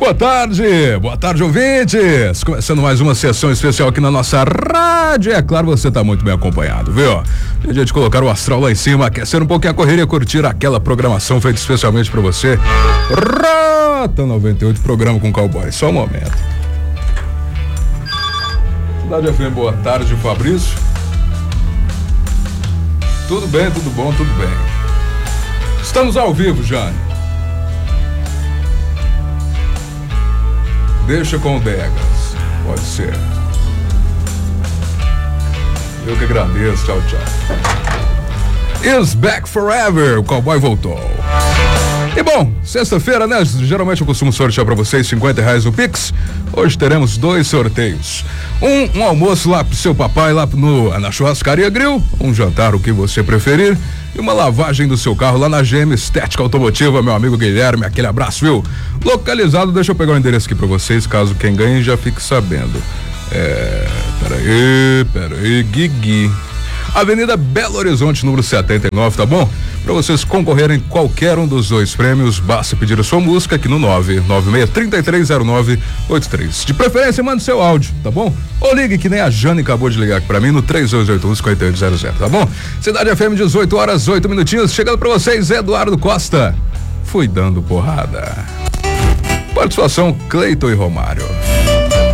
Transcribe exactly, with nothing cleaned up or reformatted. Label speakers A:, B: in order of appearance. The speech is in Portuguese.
A: boa tarde, boa tarde, ouvintes. Começando mais uma sessão especial aqui na nossa rádio. É claro, você tá muito bem acompanhado, viu? É dia de colocar o astral lá em cima, aquecer um pouquinho a correria e curtir aquela programação feita especialmente pra você. Rota noventa e oito, programa com cowboy. Só um momento. Cidade F M, boa tarde, Fabrício. Tudo bem, tudo bom, tudo bem. Estamos ao vivo, Jane. Deixa com o Degas. Pode ser. Eu que agradeço. Tchau, tchau. Is back forever. O cowboy voltou. E bom, sexta-feira, né? Geralmente eu costumo sortear pra vocês cinquenta reais no Pix. Hoje teremos dois sorteios. Um, um almoço lá pro seu papai, lá no, na churrascaria Grill. Um jantar, o que você preferir. E uma lavagem do seu carro lá na G M Estética Automotiva, meu amigo Guilherme. Aquele abraço, viu? Localizado, deixa eu pegar o endereço aqui pra vocês, caso quem ganhe já fique sabendo. É. Peraí, peraí, Guigui. Avenida Belo Horizonte, número setenta e nove, tá bom? Para vocês concorrerem qualquer um dos dois prêmios, basta pedir a sua música aqui no nove nove seis, três três zero nove oito três. De preferência, mande seu áudio, tá bom? Ou ligue, que nem a Jane acabou de ligar aqui pra mim, no três dois oito um, cinco oito zero zero, tá bom? Cidade F M, dezoito horas, oito minutinhos, chegando pra vocês, Eduardo Costa. Fui dando porrada. Participação, Cleiton e Romário.